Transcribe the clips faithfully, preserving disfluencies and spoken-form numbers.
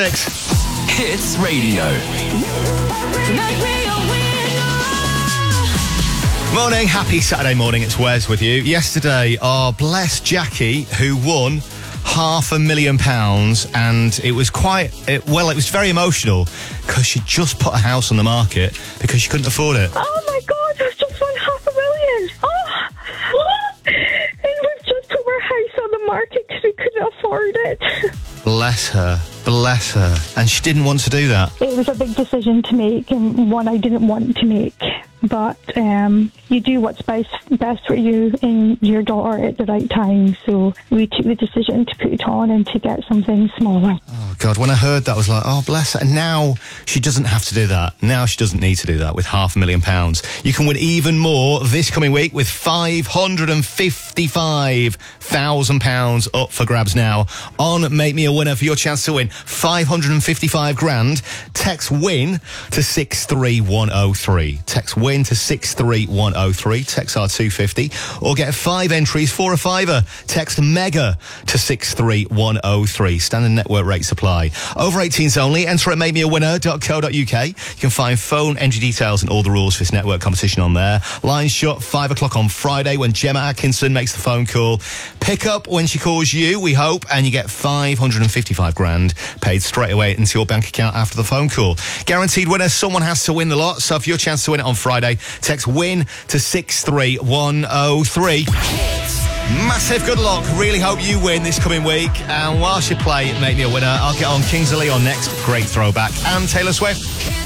Hits Radio. Morning, happy Saturday morning. It's Wes with you. Yesterday, our blessed Jackie, who won half a million pounds, and it was quite, it, well, it was very emotional because she just put a house on the market because she couldn't afford it. Oh my God, I've just won half a million. Oh, what? And we've just put our house on the market because we couldn't afford it. Bless her, bless her. And she didn't want to do that. It was a big decision to make, and one I didn't want to make. But um, you do what's best, best for you and your daughter at the right time. So we took the decision to put it on and to get something smaller. Oh, God, when I heard that, I was like, oh, bless her. And now she doesn't have to do that. Now she doesn't need to do that with half a million pounds. You can win even more this coming week with five hundred fifty-five thousand pounds up for grabs now on Make Me a Winner. For your chance to win five hundred fifty-five grand, text WIN to six three one oh three. Text WIN to six three one oh three. Text R two fifty. Or get five entries for a fiver. Text MEGA to six three one oh three. Standard network rate supply. Over eighteens only. Enter at make me a winner dot co dot uk. You can find phone entry details and all the rules for this network competition on there. Lines shut five o'clock on Friday when Gemma Atkinson makes the phone call. Pick up when she calls you, we hope, and you get five hundred fifty-five grand paid straight away into your bank account after the phone call. Guaranteed winner, someone has to win the lot, so for your chance to win it on Friday, text WIN to six three one oh three. Massive good luck. Really hope you win this coming week. And whilst you play Make Me a Winner, I'll get on Kings of Leon next. Great throwback. And Taylor Swift.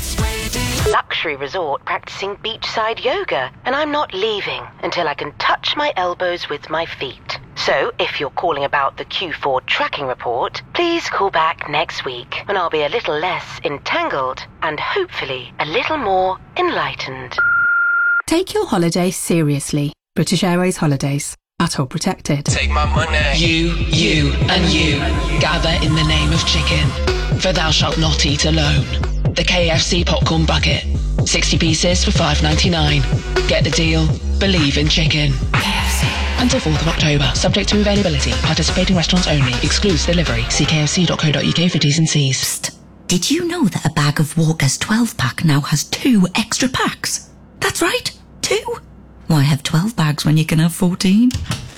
Luxury resort practicing beachside yoga, and I'm not leaving until I can touch my elbows with my feet. So if you're calling about the Q four tracking report, please call back next week when I'll be a little less entangled and hopefully a little more enlightened. Take your holiday seriously. British Airways Holidays. At all protected. Take my money. You, you, and you gather in the name of chicken, for thou shalt not eat alone. The K F C popcorn bucket, sixty pieces for five ninety-nine. Get the deal. Believe in chicken. K F C. Until fourth of October, subject to availability. Participating restaurants only. Excludes delivery. See k f c dot co dot uk for T's and C's. Psst. Did you know that a bag of Walker's twelve pack now has two extra packs? That's right, two. Why have twelve bags when you can have fourteen?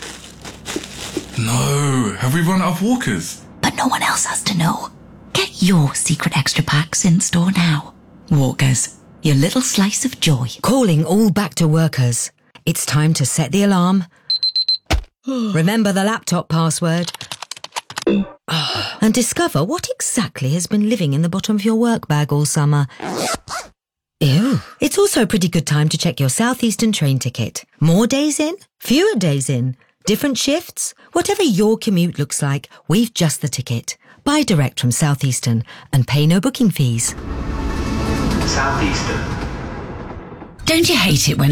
No, have we run out of Walkers? But no one else has to know. Get your secret extra packs in store now. Walkers, your little slice of joy. Calling all back to workers. It's time to set the alarm. Remember the laptop password. And discover what exactly has been living in the bottom of your work bag all summer. Ew. It's also a pretty good time to check your Southeastern train ticket. More days in, fewer days in, different shifts. Whatever your commute looks like, we've just the ticket. Buy direct from Southeastern and pay no booking fees. Southeastern. Don't you hate it when...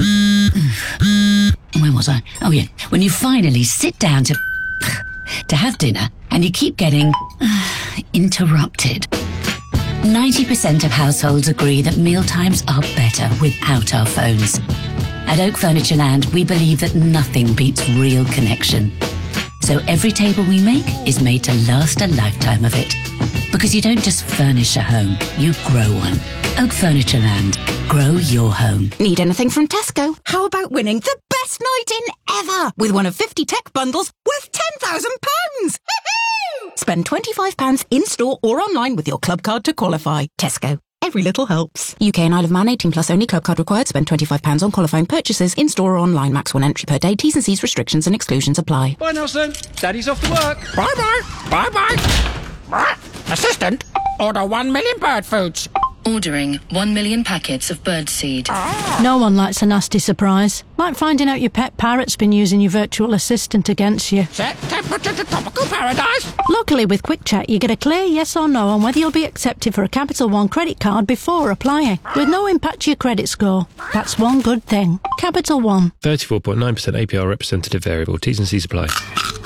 Where was I? Oh yeah, when you finally sit down to... to have dinner and you keep getting... interrupted. ninety percent of households agree that mealtimes are better without our phones. At Oak Furniture Land, we believe that nothing beats real connection. So every table we make is made to last a lifetime of it. Because you don't just furnish a home, you grow one. Oak Furniture Land. Grow your home. Need anything from Tesco? How about winning the best night in ever with one of fifty tech bundles worth ten thousand pounds? Spend twenty-five pounds in-store or online with your club card to qualify. Tesco. Every little helps. U K and Isle of Man, eighteen plus only. Club card required. Spend twenty-five pounds on qualifying purchases in-store or online. Max one entry per day. T's and C's restrictions and exclusions apply. Bye, Nelson. Daddy's off to work. Bye-bye. Bye-bye. Assistant, order one million bird foods. Ordering one million packets of birdseed. Ah. No one likes a nasty surprise. Like finding out your pet parrot's been using your virtual assistant against you. Set temperature to tropical paradise. Luckily, with Quick Check, you get a clear yes or no on whether you'll be accepted for a Capital One credit card before applying, with no impact to your credit score. That's one good thing. Capital One. thirty-four point nine percent A P R representative variable. T's and C's apply.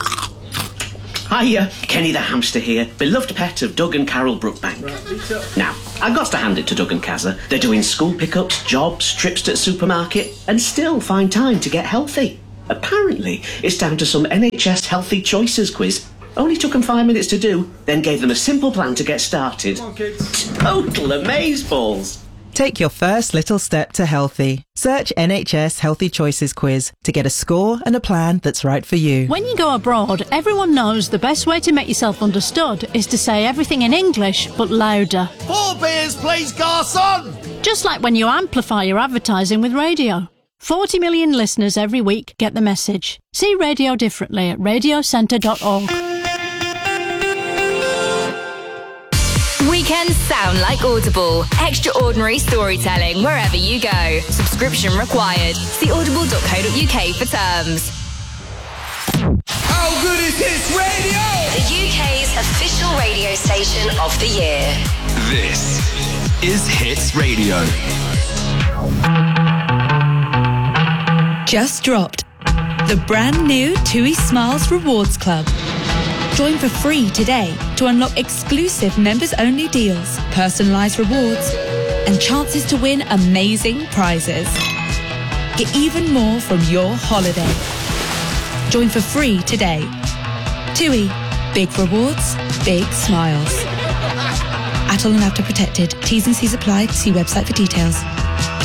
Hiya, Kenny the hamster here, beloved pet of Doug and Carol Brookbank. Now, I've got to hand it to Doug and Kazza. They're doing school pickups, jobs, trips to the supermarket, and still find time to get healthy. Apparently, it's down to some N H S Healthy Choices quiz. Only took them five minutes to do, then gave them a simple plan to get started. Come on, kids. Total amazeballs. Take your first little step to healthy. Search N H S Healthy Choices Quiz to get a score and a plan that's right for you. When you go abroad, everyone knows the best way to make yourself understood is to say everything in English, but louder. Four beers, please, garçon! Just like when you amplify your advertising with radio. forty million listeners every week get the message. See radio differently at radio centre dot org. Weekends sound like Audible. Extraordinary storytelling wherever you go. Subscription required. See audible dot co dot uk for terms. How good is Hits Radio? The U K's official radio station of the year. This is Hits Radio. Just dropped the brand new TUI Smiles Rewards Club. Join for free today to unlock exclusive members-only deals, personalised rewards, and chances to win amazing prizes. Get even more from your holiday. Join for free today. TUI. Big rewards, big smiles. Atoll and Apta protected. T's and C's apply. See website for details.